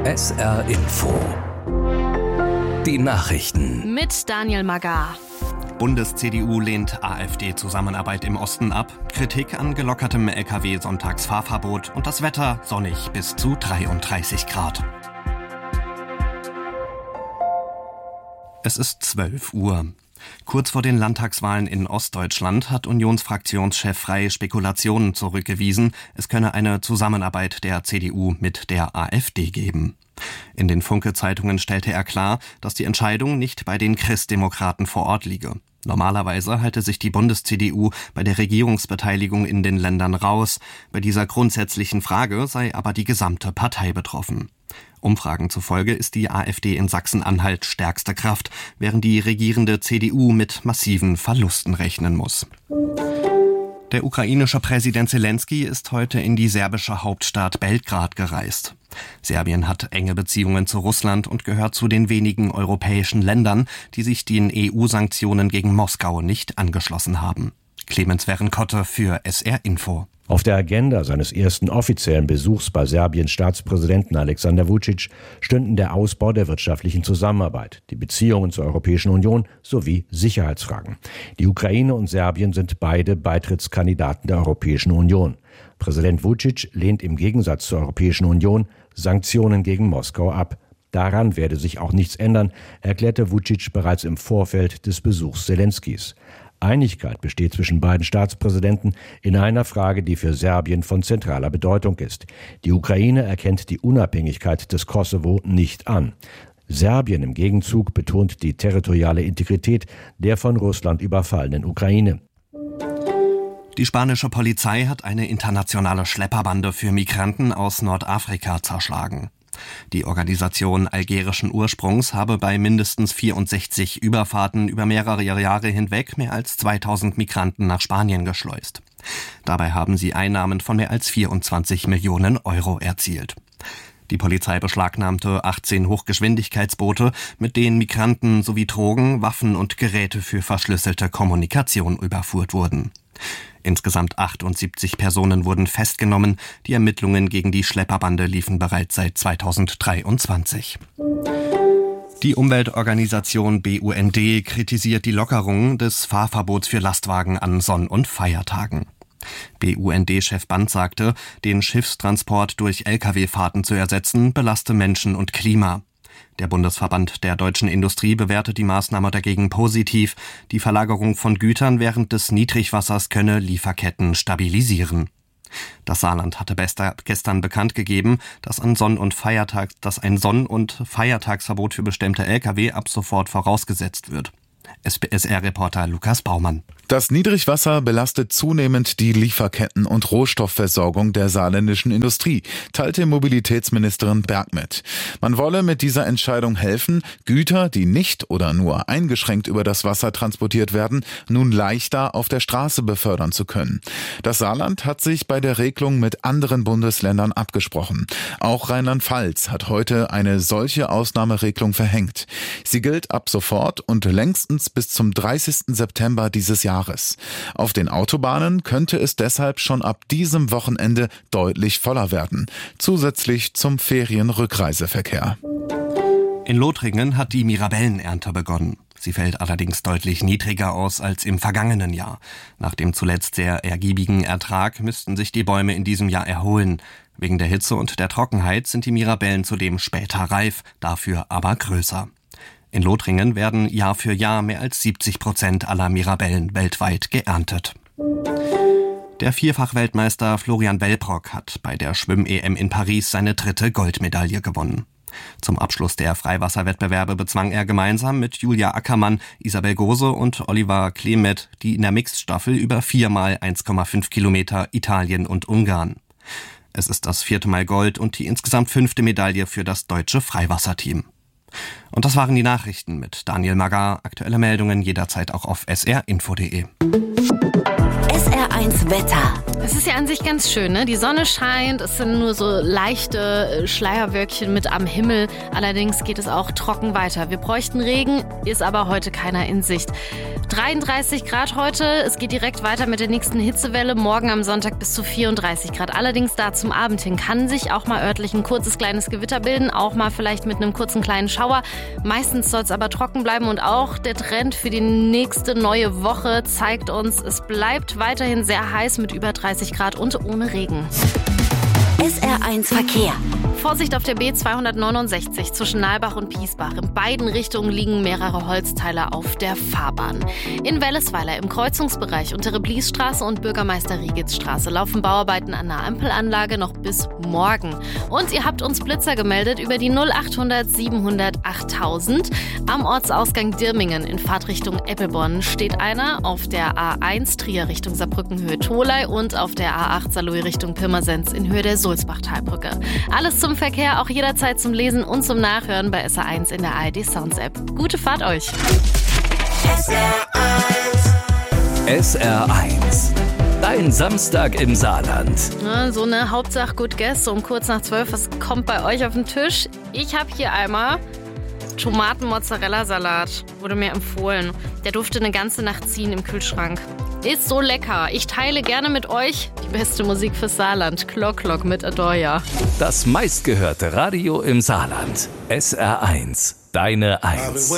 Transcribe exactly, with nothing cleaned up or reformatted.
S R Info. Die Nachrichten. Mit Daniel Magar. Bundes-C D U lehnt AfD-Zusammenarbeit im Osten ab. Kritik an gelockertem L K W-Sonntagsfahrverbot und das Wetter sonnig bis zu dreiunddreißig Grad. Es ist zwölf Uhr. Kurz vor den Landtagswahlen in Ostdeutschland hat Unionsfraktionschef Frey Spekulationen zurückgewiesen, es könne eine Zusammenarbeit der C D U mit der AfD geben. In den Funke-Zeitungen stellte er klar, dass die Entscheidung nicht bei den Christdemokraten vor Ort liege. Normalerweise halte sich die Bundes-C D U bei der Regierungsbeteiligung in den Ländern raus. Bei dieser grundsätzlichen Frage sei aber die gesamte Partei betroffen. Umfragen zufolge ist die AfD in Sachsen-Anhalt stärkste Kraft, während die regierende C D U mit massiven Verlusten rechnen muss. Der ukrainische Präsident Selenskyj ist heute in die serbische Hauptstadt Belgrad gereist. Serbien hat enge Beziehungen zu Russland und gehört zu den wenigen europäischen Ländern, die sich den E U-Sanktionen gegen Moskau nicht angeschlossen haben. Clemens Werenkotte für S R Info. Auf der Agenda seines ersten offiziellen Besuchs bei Serbiens Staatspräsidenten Alexander Vučić stünden der Ausbau der wirtschaftlichen Zusammenarbeit, die Beziehungen zur Europäischen Union sowie Sicherheitsfragen. Die Ukraine und Serbien sind beide Beitrittskandidaten der Europäischen Union. Präsident Vučić lehnt im Gegensatz zur Europäischen Union Sanktionen gegen Moskau ab. Daran werde sich auch nichts ändern, erklärte Vučić bereits im Vorfeld des Besuchs Selenskys. Einigkeit besteht zwischen beiden Staatspräsidenten in einer Frage, die für Serbien von zentraler Bedeutung ist. Die Ukraine erkennt die Unabhängigkeit des Kosovo nicht an. Serbien im Gegenzug betont die territoriale Integrität der von Russland überfallenen Ukraine. Die spanische Polizei hat eine internationale Schlepperbande für Migranten aus Nordafrika zerschlagen. Die Organisation algerischen Ursprungs habe bei mindestens vierundsechzig Überfahrten über mehrere Jahre hinweg mehr als zweitausend Migranten nach Spanien geschleust. Dabei haben sie Einnahmen von mehr als vierundzwanzig Millionen Euro erzielt. Die Polizei beschlagnahmte achtzehn Hochgeschwindigkeitsboote, mit denen Migranten sowie Drogen, Waffen und Geräte für verschlüsselte Kommunikation überführt wurden. Insgesamt achtundsiebzig Personen wurden festgenommen. Die Ermittlungen gegen die Schlepperbande liefen bereits seit zweitausenddreiundzwanzig. Die Umweltorganisation B U N D kritisiert die Lockerung des Fahrverbots für Lastwagen an Sonn- und Feiertagen. B U N D-Chef Band sagte, den Schiffstransport durch L K W-Fahrten zu ersetzen, belaste Menschen und Klima. Der Bundesverband der deutschen Industrie bewertet die Maßnahme dagegen positiv. Die Verlagerung von Gütern während des Niedrigwassers könne Lieferketten stabilisieren. Das Saarland hatte gestern bekannt gegeben, dass, an Sonn- und Feiertag, dass ein Sonn- und Feiertagsverbot für bestimmte L K W ab sofort vorausgesetzt wird. S R-Reporter Lukas Baumann. Das Niedrigwasser belastet zunehmend die Lieferketten und Rohstoffversorgung der saarländischen Industrie, teilte Mobilitätsministerin Berg mit. Man wolle mit dieser Entscheidung helfen, Güter, die nicht oder nur eingeschränkt über das Wasser transportiert werden, nun leichter auf der Straße befördern zu können. Das Saarland hat sich bei der Regelung mit anderen Bundesländern abgesprochen. Auch Rheinland-Pfalz hat heute eine solche Ausnahmeregelung verhängt. Sie gilt ab sofort und längstens bis zum dreißigsten September dieses Jahres. Auf den Autobahnen könnte es deshalb schon ab diesem Wochenende deutlich voller werden, zusätzlich zum Ferienrückreiseverkehr. In Lothringen hat die Mirabellenernte begonnen. Sie fällt allerdings deutlich niedriger aus als im vergangenen Jahr. Nach dem zuletzt sehr ergiebigen Ertrag müssten sich die Bäume in diesem Jahr erholen. Wegen der Hitze und der Trockenheit sind die Mirabellen zudem später reif, dafür aber größer. In Lothringen werden Jahr für Jahr mehr als siebzig Prozent aller Mirabellen weltweit geerntet. Der Vierfach-Weltmeister Florian Wellbrock hat bei der Schwimm-E M in Paris seine dritte Goldmedaille gewonnen. Zum Abschluss der Freiwasserwettbewerbe bezwang er gemeinsam mit Julia Ackermann, Isabel Gose und Oliver Klemet die in der Mixed-Staffel über viermal eins Komma fünf Kilometer Italien und Ungarn. Es ist das vierte Mal Gold und die insgesamt fünfte Medaille für das deutsche Freiwasserteam. Und das waren die Nachrichten mit Daniel Magar. Aktuelle Meldungen jederzeit auch auf S R Info punkt de. S R eins Wetter. Es ist ja an sich ganz schön, ne? Die Sonne scheint, es sind nur so leichte Schleierwölkchen mit am Himmel. Allerdings geht es auch trocken weiter. Wir bräuchten Regen, ist aber heute keiner in Sicht. dreiunddreißig Grad heute, es geht direkt weiter mit der nächsten Hitzewelle. Morgen am Sonntag bis zu vierunddreißig Grad. Allerdings da zum Abend hin kann sich auch mal örtlich ein kurzes kleines Gewitter bilden. Auch mal vielleicht mit einem kurzen kleinen Schauer. Meistens soll es aber trocken bleiben und auch der Trend für die nächste neue Woche zeigt uns, es bleibt weiterhin sehr heiß mit über dreißig Grad und ohne Regen. S R eins Verkehr. Vorsicht auf der B zweihundertneunundsechzig zwischen Nalbach und Piesbach. In beiden Richtungen liegen mehrere Holzteile auf der Fahrbahn. In Wellesweiler im Kreuzungsbereich untere Bliesstraße und Bürgermeister-Riegitz-Straße laufen Bauarbeiten an der Ampelanlage noch bis morgen. Und ihr habt uns Blitzer gemeldet über die null achthundert siebenhundert achttausend. Am Ortsausgang Dirmingen in Fahrtrichtung Eppelborn steht einer, auf der A eins Trier Richtung Saarbrücken Höhe Tholey und auf der A acht Saarlouis Richtung Pirmasens in Höhe der Sulzbach-Talbrücke. Alles zum Verkehr, auch jederzeit zum Lesen und zum Nachhören bei S R eins in der A R D Sounds App. Gute Fahrt euch! S R eins. S R eins. Dein Samstag im Saarland. Ja, so eine Hauptsache Good Guess, so um kurz nach zwölf. Was kommt bei euch auf den Tisch? Ich habe hier einmal Tomaten-Mozzarella-Salat. Wurde mir empfohlen. Der durfte eine ganze Nacht ziehen im Kühlschrank. Ist so lecker. Ich teile gerne mit euch die beste Musik fürs Saarland. Klock Klock mit Adoya. Das meistgehörte Radio im Saarland. S R eins. Deine Eins.